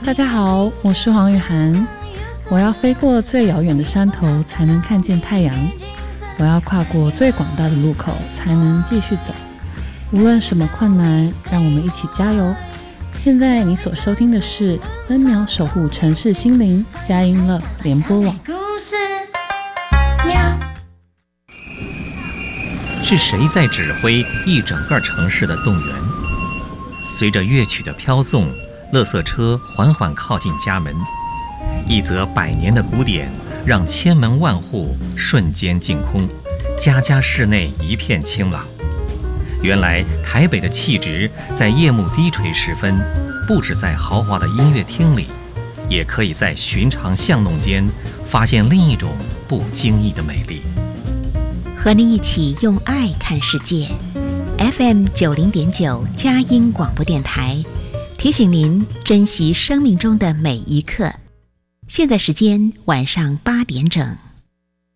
大家好，我是黄雨涵。我要飞过最遥远的山头，才能看见太阳。我要跨过最广大的路口，才能继续走。无论什么困难，让我们一起加油。现在你所收听的是 N 秒守护城市心灵佳音乐联播网。 是谁在指挥一整个城市的动员？随着乐曲的飘送，垃圾车缓缓靠近家门，一则100年的古典让千门万户瞬间净空，家家室内一片清朗。原来台北的气质在夜幕低垂时分，不只在豪华的音乐厅里，也可以在寻常巷弄间发现另一种不经意的美丽。 和您一起用爱看世界。 FM 90.9佳音广播电台提醒您珍惜生命中的每一刻。现在时间晚上8点整。